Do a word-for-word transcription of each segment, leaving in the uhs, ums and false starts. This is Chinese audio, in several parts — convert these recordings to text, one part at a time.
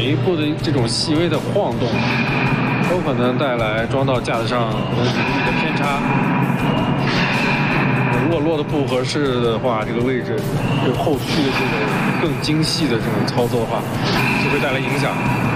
每一步的这种细微的晃动，都可能带来装到架子上可能比例的偏差。如果落的不合适的话，这个位置对后续的这个更精细的这种操作的话，就会带来影响。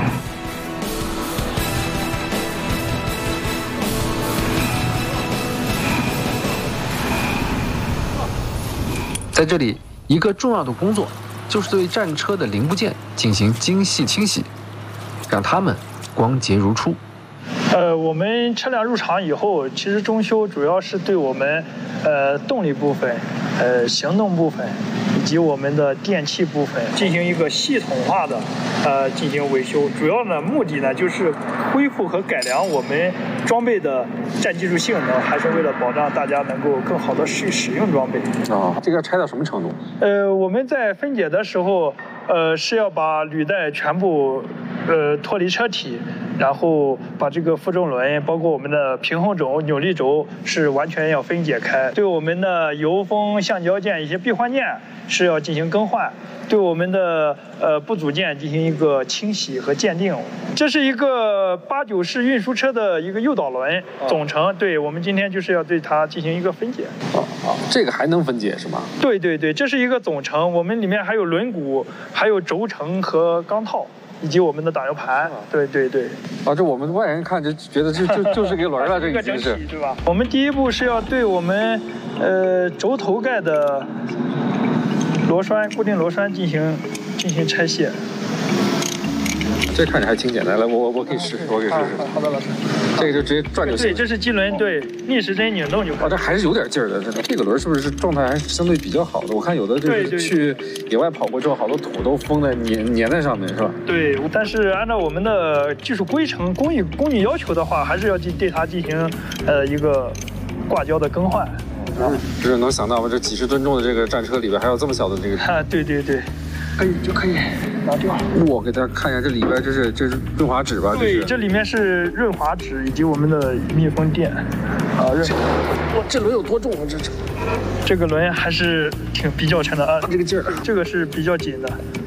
在这里，一个重要的工作就是对战车的零部件进行精细清洗，让它们光洁如初。 呃，我们车辆入场以后，其实中修主要是对我们呃动力部分、呃行动部分以及我们的电气部分进行一个系统化的呃进行维修。主要呢目的呢就是恢复和改良我们装备的战技术性能，还是为了保障大家能够更好的去使用装备。 哦，这个要拆到什么程度？ 呃，我们在分解的时候，呃是要把履带全部呃脱离车体。然后把这个负重轮，包括我们的平衡轴、扭力轴是完全要分解开。对我们的油封、橡胶件、一些闭环件是要进行更换。对我们的呃不组件进行一个清洗和鉴定。这是一个八九式运输车的一个诱导轮总成。对，我们今天就是要对它进行一个分解。 啊啊，这个还能分解是吗？ 对对对，这是一个总成，我们里面还有轮毂、还有轴承和钢套。以及我们的打油盘，对对对， 啊，这我们外人看就觉得这就就是个轮了，这已经是， 对吧？我们第一步是要对我们呃轴头盖的螺栓、固定螺栓进行进行拆卸。 这看着还挺简单，来，我我我可以试，我可以试试。 好的，老师。 这个就直接转就行。 对，这是机轮，对，逆时针拧动就可以。 哦，这还是有点劲儿的。这个轮是不是状态还是相对比较好的？我看有的就是去野外跑过之后，好多土都封在粘粘在上面，是吧？ 对，但是按照我们的技术规程、工艺工艺要求的话，还是要进对它进行呃一个挂胶的更换。 嗯，就是能想到吗？这几十吨重的这个战车里边还有这么小的这个。 啊，对对对。可以就可以拿掉。 我给大家看一下，这里边这是这是润滑脂吧？ 对，这里面是润滑脂以及我们的密封垫。啊，润。 哇，这轮有多重啊？这这。 这个轮还是挺比较沉的啊。 这个劲儿。 这个是比较紧的。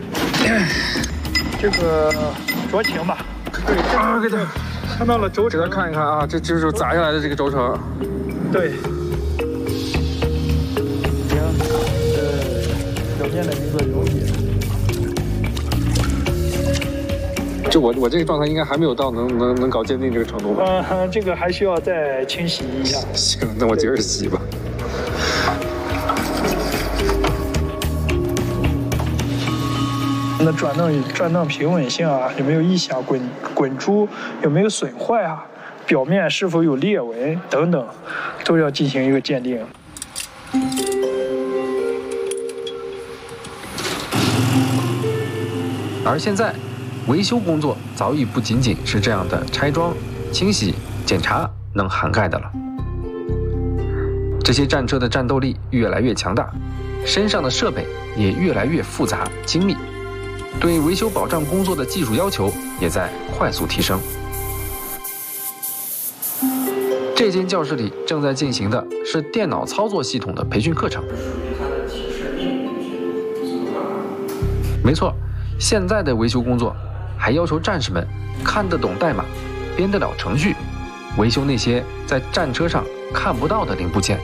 这个酌情吧。对， 啊，给它看到了轴承。 给大家看一看啊，这就是砸下来的这个轴承。 对。行，呃，表面的一个溶解。 就我我这个状态应该还没有到能能能搞鉴定这个程度吧？ 呃，这个还需要再清洗一下。 行，那我接着洗吧。 那转动转动平稳性啊，有没有异响？滚滚珠有没有损坏啊？表面是否有裂纹等等，都要进行一个鉴定。 而现在。维修工作早已不仅仅是这样的拆装、清洗、检查能涵盖的了。这些战车的战斗力越来越强大，身上的设备也越来越复杂精密，对维修保障工作的技术要求也在快速提升。这间教室里正在进行的是电脑操作系统的培训课程。没错，现在的维修工作还要求战士们看得懂代码，编得了程序，维修那些在战车上看不到的零部件。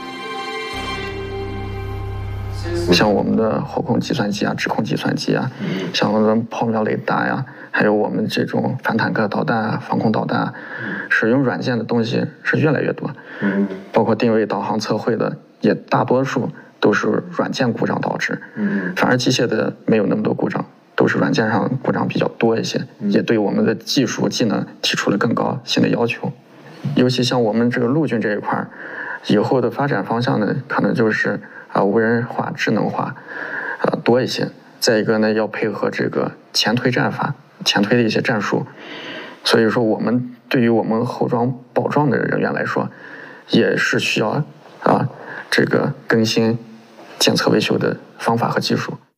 像我们的后控计算机啊、指控计算机啊，像我们的炮瞄雷达呀，还有我们这种反坦克导弹啊、防空导弹啊，使用软件的东西是越来越多。包括定位、导航、测绘的，也大多数都是软件故障导致。反而机械的没有那么多故障。都是软件上故障比较多一些，也对我们的技术技能提出了更高新的要求。尤其像我们这个陆军这一块，以后的发展方向呢，可能就是啊无人化、智能化，啊多一些。再一个呢，要配合这个前推战法、前推的一些战术。所以说，我们对于我们后装保装的人员来说，也是需要啊这个更新检测维修的方法和技术。